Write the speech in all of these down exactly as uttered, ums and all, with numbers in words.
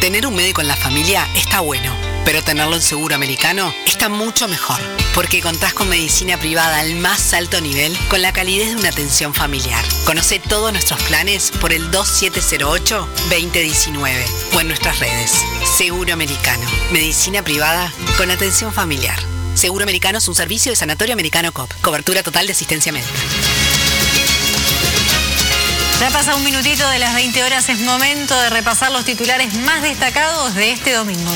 Tener un médico en la familia está bueno, pero tenerlo en Seguro Americano está mucho mejor, porque contás con medicina privada al más alto nivel con la calidez de una atención familiar. Conoce todos nuestros planes por el dos siete cero ocho, dos cero uno nueve o en nuestras redes. Seguro Americano, medicina privada con atención familiar. Seguro Americano es un servicio de Sanatorio Americano C O P. Cobertura total de asistencia médica. Ya pasa un minutito de las veinte horas, es momento de repasar los titulares más destacados de este domingo.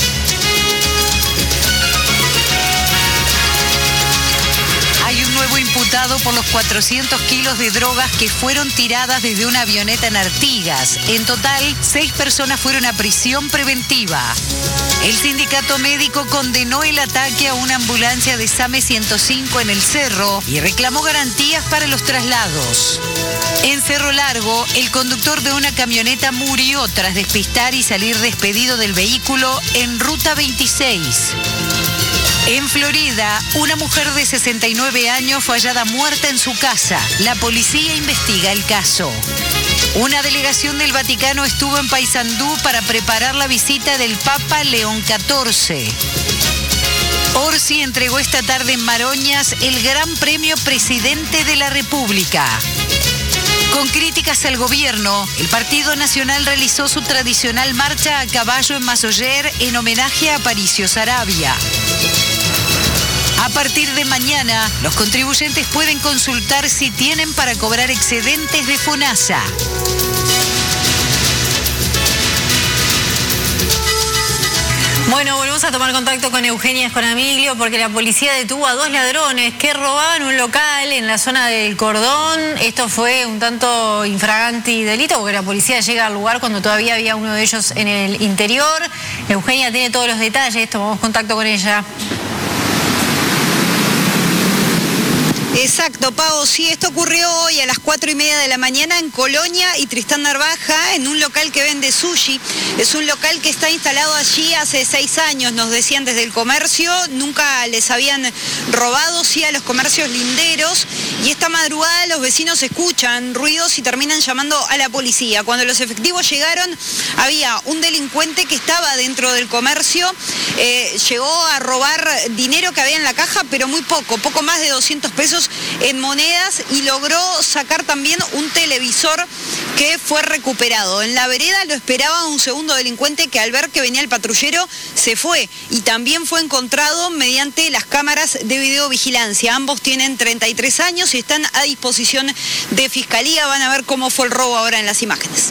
Hay un nuevo imputado por los cuatrocientos kilos de drogas que fueron tiradas desde una avioneta en Artigas. En total, seis personas fueron a prisión preventiva. El sindicato médico condenó el ataque a una ambulancia de SAME ciento cinco en el Cerro y reclamó garantías para los traslados. En Cerro Largo, el conductor de una camioneta murió tras despistar y salir despedido del vehículo en Ruta veintiséis. En Florida, una mujer de sesenta y nueve años fue hallada muerta en su casa. La policía investiga el caso. Una delegación del Vaticano estuvo en Paysandú para preparar la visita del Papa León catorce. Orsi entregó esta tarde en Maroñas el Gran Premio Presidente de la República. Con críticas al gobierno, el Partido Nacional realizó su tradicional marcha a caballo en Masoller en homenaje a Aparicio Saravia. A partir de mañana, los contribuyentes pueden consultar si tienen para cobrar excedentes de FONASA. Bueno, volvemos a tomar contacto con Eugenia Esconamiglio porque la policía detuvo a dos ladrones que robaban un local en la zona del Cordón. Esto fue un tanto infraganti delito porque la policía llega al lugar cuando todavía había uno de ellos en el interior. Eugenia tiene todos los detalles, tomamos contacto con ella. Exacto, Pau, sí, esto ocurrió hoy a las cuatro y media de la mañana en Colonia y Tristán Narvaja, en un local que vende sushi. Es un local que está instalado allí hace seis años, nos decían desde el comercio, nunca les habían robado, sí, a los comercios linderos, y esta madrugada los vecinos escuchan ruidos y terminan llamando a la policía. Cuando los efectivos llegaron, había un delincuente que estaba dentro del comercio, eh, llegó a robar dinero que había en la caja, pero muy poco, poco más de doscientos pesos en monedas, y logró sacar también un televisor que fue recuperado. En la vereda lo esperaba un segundo delincuente que al ver que venía el patrullero se fue, y también fue encontrado mediante las cámaras de videovigilancia. Ambos tienen treinta y tres años y están a disposición de Fiscalía. Van a ver cómo fue el robo ahora en las imágenes.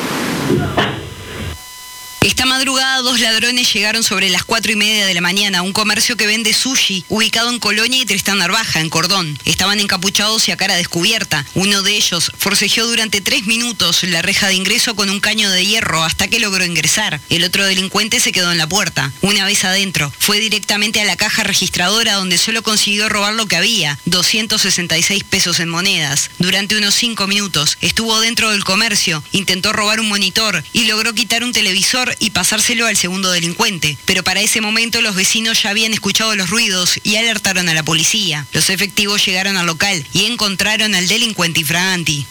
Esta madrugada dos ladrones llegaron sobre las cuatro y media de la mañana a un comercio que vende sushi ubicado en Colonia y Tristán Narvaja, en Cordón. Estaban encapuchados y a cara descubierta. Uno de ellos forcejeó durante tres minutos la reja de ingreso con un caño de hierro hasta que logró ingresar. El otro delincuente se quedó en la puerta. Una vez adentro, fue directamente a la caja registradora donde solo consiguió robar lo que había, doscientos sesenta y seis pesos en monedas. Durante unos cinco minutos estuvo dentro del comercio, intentó robar un monitor y logró quitar un televisor y pasárselo al segundo delincuente, pero para ese momento los vecinos ya habían escuchado los ruidos y alertaron a la policía. Los efectivos llegaron al local y encontraron al delincuente infraganti.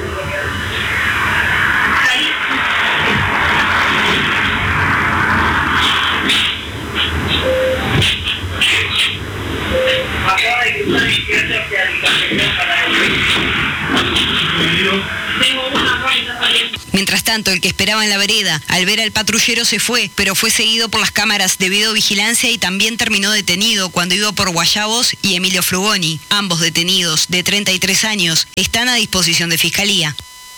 Mientras tanto, el que esperaba en la vereda, al ver al patrullero se fue, pero fue seguido por las cámaras de videovigilancia y también terminó detenido cuando iba por Guayabos y Emilio Frugoni. Ambos detenidos, de treinta y tres años, están a disposición de Fiscalía.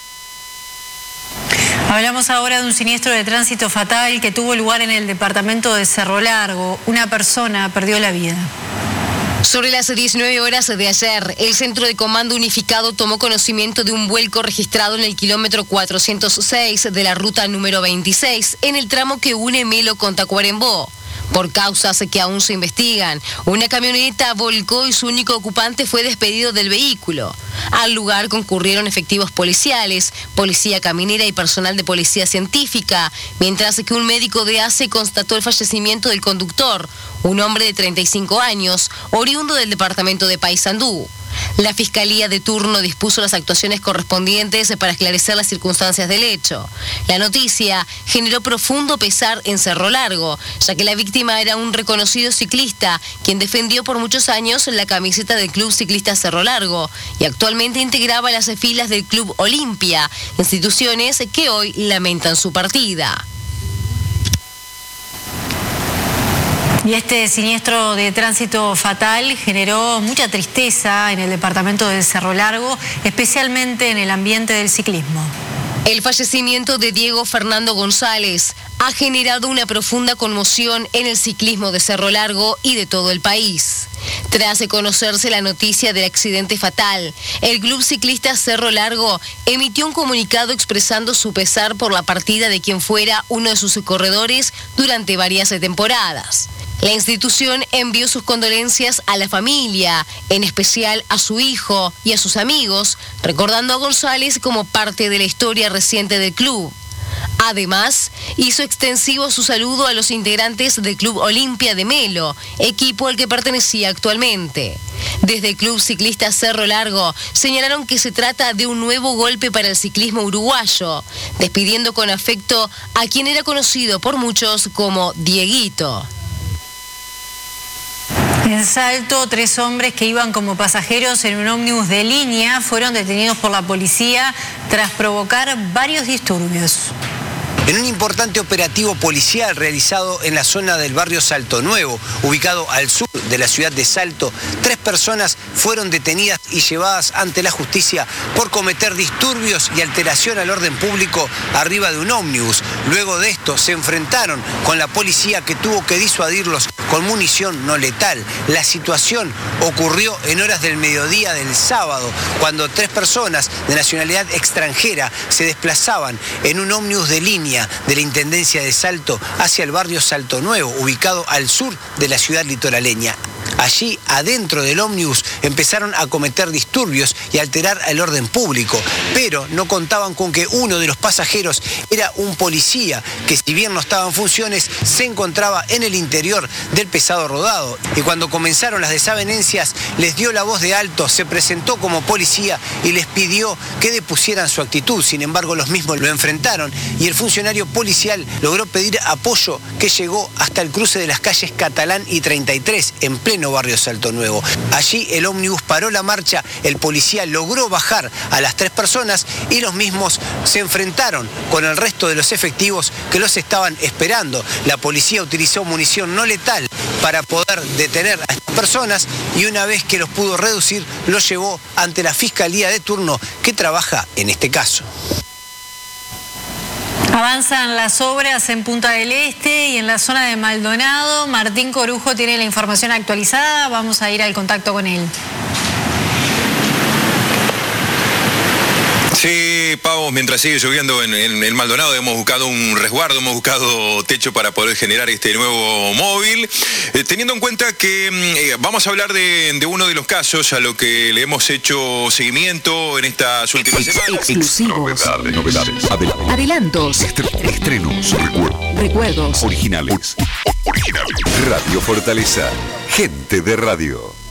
Hablamos ahora de un siniestro de tránsito fatal que tuvo lugar en el departamento de Cerro Largo. Una persona perdió la vida. Sobre las diecinueve horas de ayer, el Centro de Comando Unificado tomó conocimiento de un vuelco registrado en el kilómetro cuatrocientos seis de la ruta número veintiséis, en el tramo que une Melo con Tacuarembó. Por causas que aún se investigan, una camioneta volcó y su único ocupante fue despedido del vehículo. Al lugar concurrieron efectivos policiales, policía caminera y personal de policía científica, mientras que un médico de A C E constató el fallecimiento del conductor, un hombre de treinta y cinco años, oriundo del departamento de Paysandú. La Fiscalía de turno dispuso las actuaciones correspondientes para esclarecer las circunstancias del hecho. La noticia generó profundo pesar en Cerro Largo, ya que la víctima era un reconocido ciclista, quien defendió por muchos años la camiseta del Club Ciclista Cerro Largo y actualmente integraba las filas del Club Olimpia, instituciones que hoy lamentan su partida. Y este siniestro de tránsito fatal generó mucha tristeza en el departamento de Cerro Largo, especialmente en el ambiente del ciclismo. El fallecimiento de Diego Fernando González ha generado una profunda conmoción en el ciclismo de Cerro Largo y de todo el país. Tras conocerse la noticia del accidente fatal, el Club Ciclista Cerro Largo emitió un comunicado expresando su pesar por la partida de quien fuera uno de sus corredores durante varias temporadas. La institución envió sus condolencias a la familia, en especial a su hijo y a sus amigos, recordando a González como parte de la historia reciente del club. Además, hizo extensivo su saludo a los integrantes del Club Olimpia de Melo, equipo al que pertenecía actualmente. Desde el Club Ciclista Cerro Largo señalaron que se trata de un nuevo golpe para el ciclismo uruguayo, despidiendo con afecto a quien era conocido por muchos como Dieguito. En Salto, tres hombres que iban como pasajeros en un ómnibus de línea fueron detenidos por la policía tras provocar varios disturbios. En un importante operativo policial realizado en la zona del barrio Salto Nuevo, ubicado al sur de la ciudad de Salto, tres personas fueron detenidas y llevadas ante la justicia por cometer disturbios y alteración al orden público arriba de un ómnibus. Luego de esto se enfrentaron con la policía, que tuvo que disuadirlos con munición no letal. La situación ocurrió en horas del mediodía del sábado, cuando tres personas de nacionalidad extranjera se desplazaban en un ómnibus de línea de la Intendencia de Salto hacia el barrio Salto Nuevo, ubicado al sur de la ciudad litoraleña. Allí, adentro del ómnibus, empezaron a cometer disturbios y alterar el orden público, pero no contaban con que uno de los pasajeros era un policía que, si bien no estaba en funciones, se encontraba en el interior del pesado rodado. Y cuando comenzaron las desavenencias, les dio la voz de alto, se presentó como policía y les pidió que depusieran su actitud. Sin embargo, los mismos lo enfrentaron y el funcionario policial logró pedir apoyo, que llegó hasta el cruce de las calles Catalán y treinta y tres, en pleno barrio Salto Nuevo. Allí el ómnibus paró la marcha, el policía logró bajar a las tres personas y los mismos se enfrentaron con el resto de los efectivos que los estaban esperando. La policía utilizó munición no letal para poder detener a estas personas y una vez que los pudo reducir, los llevó ante la Fiscalía de turno que trabaja en este caso. Avanzan las obras en Punta del Este y en la zona de Maldonado. Martín Corujo tiene la información actualizada. Vamos a ir al contacto con él. Sí, Pau, mientras sigue lloviendo en, en el Maldonado, hemos buscado un resguardo, hemos buscado techo para poder generar este nuevo móvil, eh, teniendo en cuenta que eh, vamos a hablar de, de uno de los casos a lo que le hemos hecho seguimiento en estas últimas semanas. Exclusivos. Novedades, novedades. Adelantos. Adelantos. Estre- estrenos. Recuerdos. Recuerdos. Originales. O- originales. Radio Fortaleza. Gente de radio.